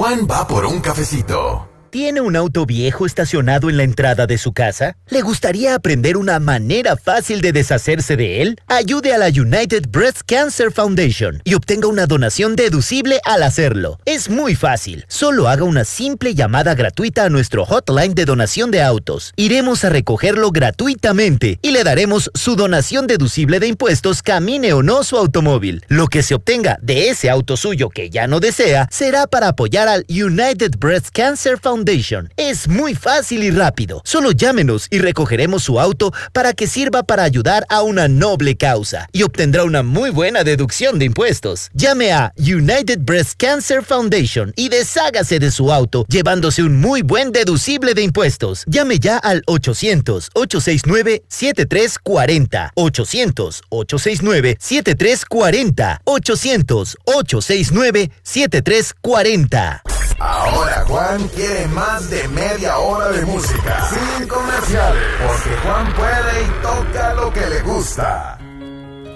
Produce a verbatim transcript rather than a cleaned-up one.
Juan va por un cafecito. ¿Tiene un auto viejo estacionado en la entrada de su casa? ¿Le gustaría aprender una manera fácil de deshacerse de él? Ayude a la United Breast Cancer Foundation y obtenga una donación deducible al hacerlo. Es muy fácil. Solo haga una simple llamada gratuita a nuestro hotline de donación de autos. Iremos a recogerlo gratuitamente y le daremos su donación deducible de impuestos, camine o no su automóvil. Lo que se obtenga de ese auto suyo que ya no desea será para apoyar al United Breast Cancer Foundation. Es muy fácil y rápido. Solo llámenos y recogeremos su auto para que sirva para ayudar a una noble causa y obtendrá una muy buena deducción de impuestos. Llame a United Breast Cancer Foundation y deshágase de su auto llevándose un muy buen deducible de impuestos. Llame ya al ochocientos, ochocientos sesenta y nueve, setenta y tres cuarenta. ochocientos, ochocientos sesenta y nueve, setenta y tres cuarenta. ochocientos, ochocientos sesenta y nueve, setenta y tres cuarenta. Ahora Juan quiere más de media hora de música sin comerciales, porque Juan puede y toca lo que le gusta.